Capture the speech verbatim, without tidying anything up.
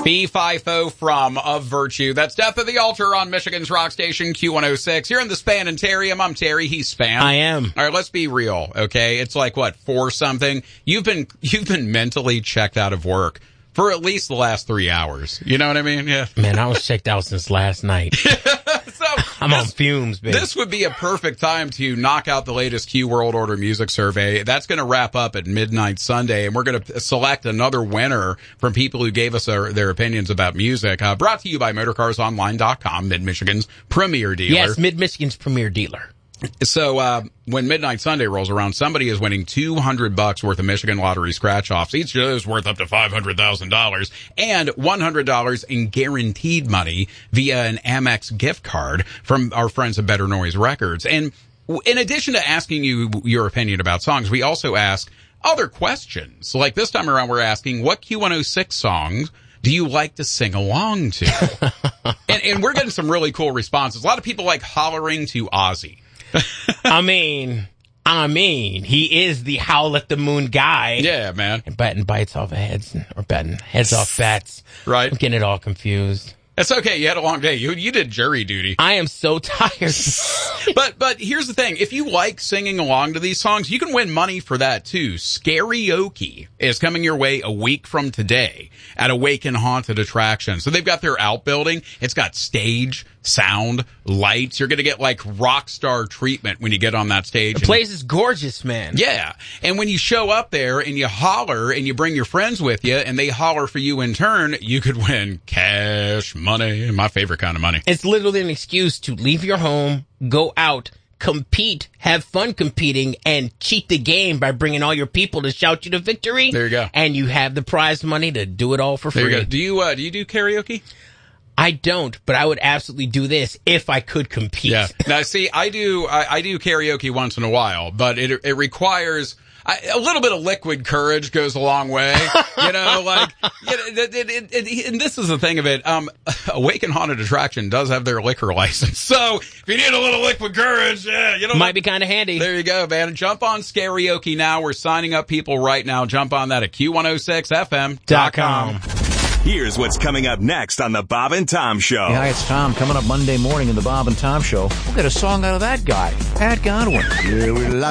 B FIFO from Of Virtue. That's Death of the Altar on Michigan's rock station, Q one oh six. You're in the Spanitarium. I'm Terry. He's Span. I am. All right, let's be real, okay? It's like, what, four something? You've been, you've been mentally checked out of work for at least the last three hours. You know what I mean? Yeah. Man, I was checked out since last night. so I'm this, on fumes, baby. This would be a perfect time to knock out the latest Q World Order Music Survey. That's going to wrap up at midnight Sunday, and we're going to select another winner from people who gave us our, their opinions about music. Uh, brought to you by Motorcars Online dot com, Mid-Michigan's premier dealer. Yes, Mid-Michigan's premier dealer. So, uh, when Midnight Sunday rolls around, somebody is winning two hundred bucks worth of Michigan Lottery scratch-offs. Each of those worth up to five hundred thousand dollars and one hundred dollars in guaranteed money via an Amex gift card from our friends at Better Noise Records. And in addition to asking you your opinion about songs, we also ask other questions. Like this time around, we're asking, what Q one oh six songs do you like to sing along to? and, and we're getting some really cool responses. A lot of people like hollering to Ozzy. I mean, I mean, he is the Howl at the Moon guy. Yeah, man. And batting bites off of heads, or batting heads off bats. Right. I'm getting it all confused. It's okay. You had a long day. You you did jury duty. I am so tired. but but here's the thing. If you like singing along to these songs, you can win money for that too. Scarioke is coming your way a week from today at Awaken Haunted Attraction. So they've got their outbuilding. It's got stage, sound, lights. You're going to get like rock star treatment when you get on that stage. The place is gorgeous, man. Yeah. And when you show up there and you holler and you bring your friends with you and they holler for you in turn, you could win cash money. My favorite kind of money. It's literally an excuse to leave your home, go out, compete, have fun competing, and cheat the game by bringing all your people to shout you to victory. There you go. And you have the prize money to do it all for there free. You go. Do you, uh, do you do karaoke? I don't, but I would absolutely do this if I could compete. Yeah. Now, see, I do, I, I do karaoke once in a while, but it, it requires I, a little bit of liquid courage goes a long way. You know, like, you know, it, it, it, it, and this is the thing of it. Um, Awaken Haunted Attraction does have their liquor license. So if you need a little liquid courage, yeah, you know, might be kind of handy. There you go, man. Jump on Scarioke now. We're signing up people right now. Jump on that at Q one oh six F M dot com. Here's what's coming up next on the Bob and Tom Show. Yeah, hi, it's Tom. Coming up Monday morning in the Bob and Tom Show, we'll get a song out of that guy, Pat Godwin. Yeah, we like